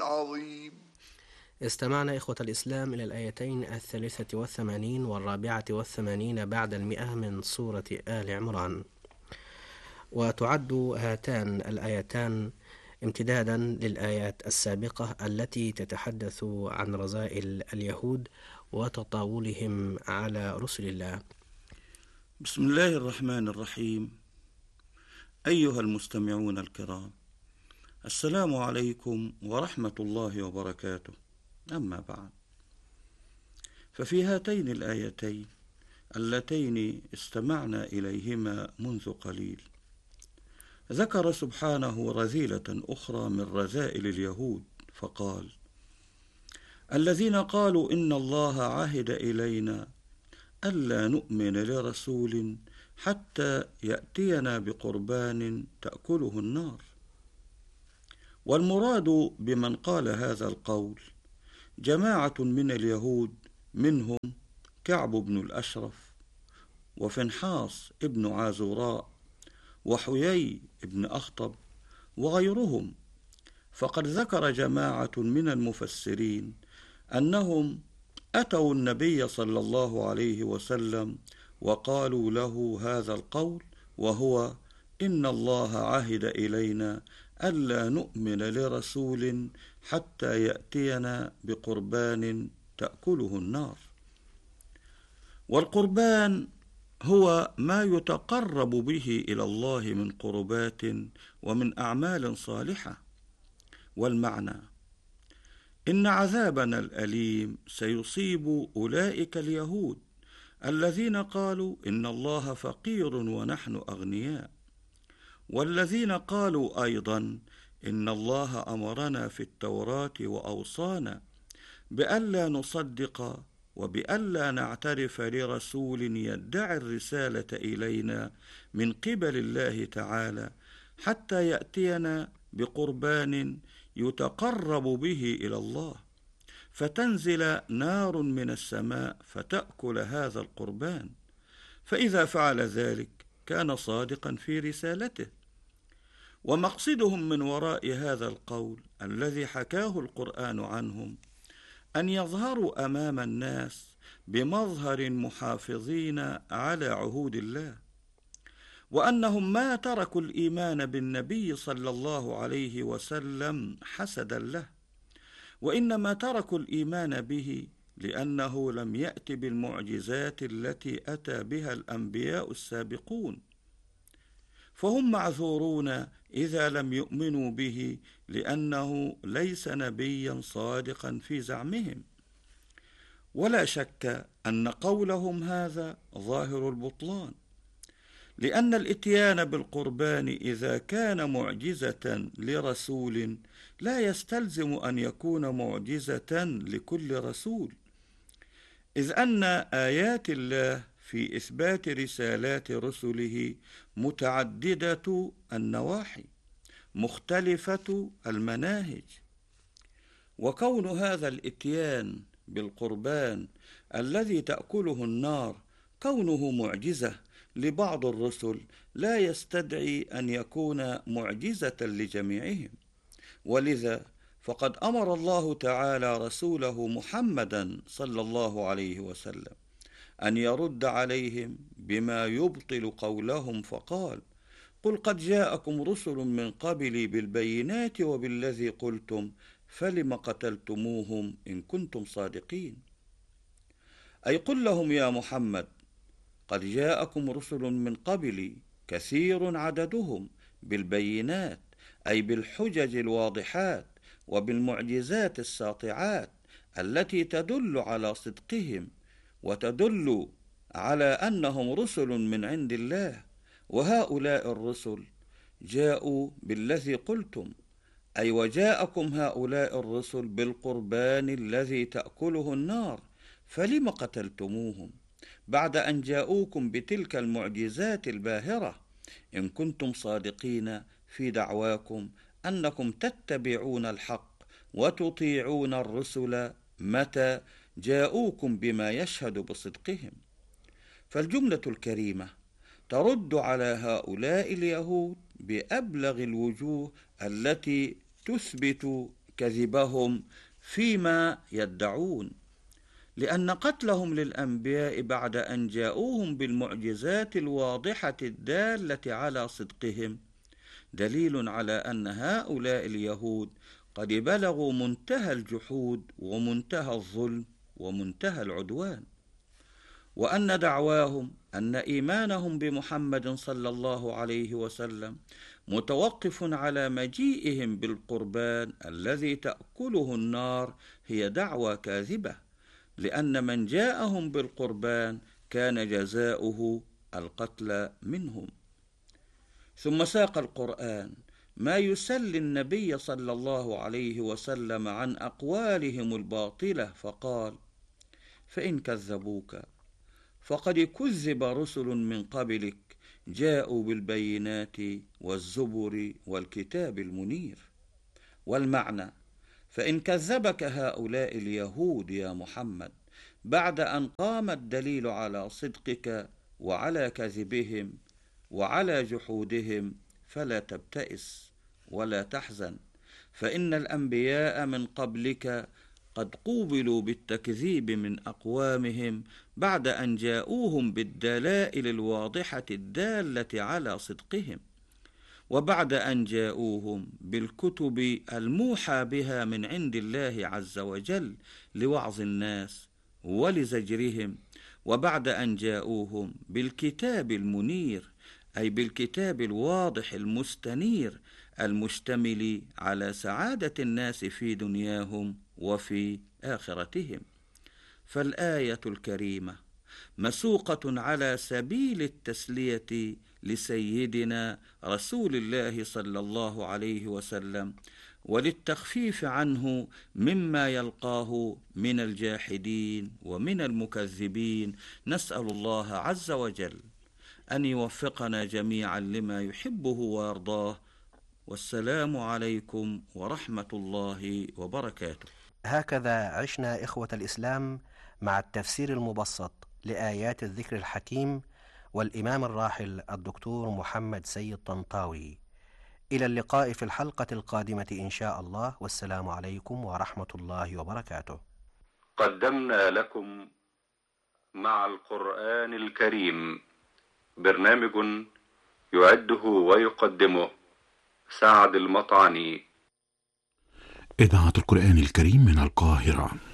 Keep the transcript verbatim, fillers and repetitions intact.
العظيم. استمعنا إخوة الإسلام إلى الآيتين الثالثة والثمانين والرابعة والثمانين بعد المئة من سورة آل عمران. وتعد هاتان الآيتان امتدادا للآيات السابقة التي تتحدث عن رذائل اليهود وتطاولهم على رسل الله. بسم الله الرحمن الرحيم. أيها المستمعون الكرام، السلام عليكم ورحمة الله وبركاته. أما بعد، ففي هاتين الآيتين اللتين استمعنا إليهما منذ قليل ذكر سبحانه رذيلة أخرى من رذائل اليهود، فقال: الذين قالوا إن الله عهد إلينا ألا نؤمن لرسول حتى يأتينا بقربان تأكله النار. والمراد بمن قال هذا القول جماعة من اليهود، منهم كعب بن الأشرف وفنحاس ابن عازوراء وحيي بن أخطب وغيرهم. فقد ذكر جماعة من المفسرين أنهم أتوا النبي صلى الله عليه وسلم وقالوا له هذا القول، وهو: إن الله عهد إلينا ألا نؤمن لرسول حتى يأتينا بقربان تأكله النار. والقربان هو ما يتقرب به إلى الله من قربات ومن أعمال صالحة. والمعنى: إن عذابنا الأليم سيصيب أولئك اليهود الذين قالوا إن الله فقير ونحن أغنياء، والذين قالوا أيضا إن الله أمرنا في التوراة وأوصانا بألا نصدق وبألا نعترف لرسول يدعي الرسالة إلينا من قبل الله تعالى حتى يأتينا بقربان يتقرب به إلى الله، فتنزل نار من السماء فتأكل هذا القربان. فإذا فعل ذلك كان صادقا في رسالته. ومقصدهم من وراء هذا القول الذي حكاه القرآن عنهم أن يظهروا أمام الناس بمظهر محافظين على عهود الله، وأنهم ما تركوا الإيمان بالنبي صلى الله عليه وسلم حسدا له، وإنما تركوا الإيمان به لأنه لم يأت بالمعجزات التي أتى بها الأنبياء السابقون، فهم معذورون إذا لم يؤمنوا به لأنه ليس نبيا صادقا في زعمهم. ولا شك أن قولهم هذا ظاهر البطلان، لأن الإتيان بالقربان إذا كان معجزة لرسول لا يستلزم أن يكون معجزة لكل رسول، إذ أن آيات الله في إثبات رسالات رسله متعددة النواحي مختلفة المناهج. وكون هذا الإتيان بالقربان الذي تأكله النار كونه معجزة لبعض الرسل لا يستدعي أن يكون معجزة لجميعهم. ولذا فقد أمر الله تعالى رسوله محمدا صلى الله عليه وسلم أن يرد عليهم بما يبطل قولهم، فقال: قل قد جاءكم رسل من قبلي بالبينات وبالذي قلتم فلم قتلتموهم إن كنتم صادقين. أي قل لهم يا محمد: قد جاءكم رسل من قبلي كثير عددهم بالبينات، أي بالحجج الواضحات وبالمعجزات الساطعات التي تدل على صدقهم وتدل على أنهم رسل من عند الله. وهؤلاء الرسل جاءوا بالذي قلتم، أي وجاءكم هؤلاء الرسل بالقربان الذي تأكله النار، فلم قتلتموهم بعد أن جاءوكم بتلك المعجزات الباهرة إن كنتم صادقين في دعواكم أنكم تتبعون الحق وتطيعون الرسل متى جاءوكم بما يشهد بصدقهم. فالجملة الكريمة ترد على هؤلاء اليهود بأبلغ الوجوه التي تثبت كذبهم فيما يدعون، لأن قتلهم للأنبياء بعد أن جاءوهم بالمعجزات الواضحة الدالة على صدقهم دليل على أن هؤلاء اليهود قد بلغوا منتهى الجحود ومنتهى الظلم ومنتهى العدوان، وأن دعواهم أن إيمانهم بمحمد صلى الله عليه وسلم متوقف على مجيئهم بالقربان الذي تأكله النار هي دعوى كاذبة، لأن من جاءهم بالقربان كان جزاؤه القتل منهم. ثم ساق القرآن ما يسلي النبي صلى الله عليه وسلم عن أقوالهم الباطلة، فقال: فإن كذبوك فقد كذب رسل من قبلك جاءوا بالبينات والزبر والكتاب المنير. والمعنى: فإن كذبك هؤلاء اليهود يا محمد بعد أن قام الدليل على صدقك وعلى كذبهم وعلى جحودهم فلا تبتئس ولا تحزن، فإن الأنبياء من قبلك قد قوبلوا بالتكذيب من أقوامهم بعد أن جاءوهم بالدلائل الواضحة الدالة على صدقهم، وبعد أن جاءوهم بالكتب الموحى بها من عند الله عز وجل لوعظ الناس ولزجرهم، وبعد أن جاءوهم بالكتاب المنير أي بالكتاب الواضح المستنير المشتمل على سعادة الناس في دنياهم وفي آخرتهم. فالآية الكريمة مسوقة على سبيل التسلية لسيدنا رسول الله صلى الله عليه وسلم، وللتخفيف عنه مما يلقاه من الجاحدين ومن المكذبين. نسأل الله عز وجل أن يوفقنا جميعا لما يحبه ويرضاه، والسلام عليكم ورحمة الله وبركاته. هكذا عشنا إخوة الإسلام مع التفسير المبسط لآيات الذكر الحكيم والإمام الراحل الدكتور محمد سيد طنطاوي. إلى اللقاء في الحلقة القادمة إن شاء الله، والسلام عليكم ورحمة الله وبركاته. قدمنا لكم مع القرآن الكريم برنامج يعده ويقدمه سعد المطعني. إذاعة القرآن الكريم من القاهرة.